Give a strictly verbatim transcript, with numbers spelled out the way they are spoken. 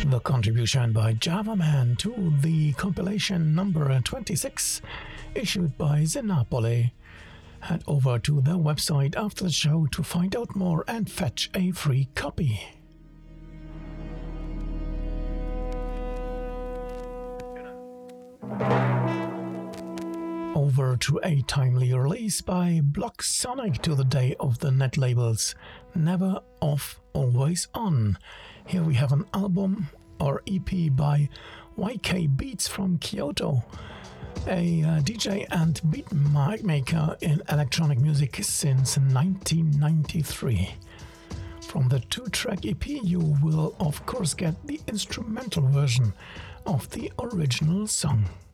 the contribution by Javaman to the compilation number twenty-six, issued by Zenapole. Head over to their website after the show to find out more and fetch a free copy. Over to a timely release by Block Sonic to the day of the net labels, Never Off, Always On. Here we have an album or E P by Y K Beats from Kyoto, a uh, D J and beat maker in electronic music since nineteen ninety-three. From the two-track E P you will of course get the instrumental version of the original song.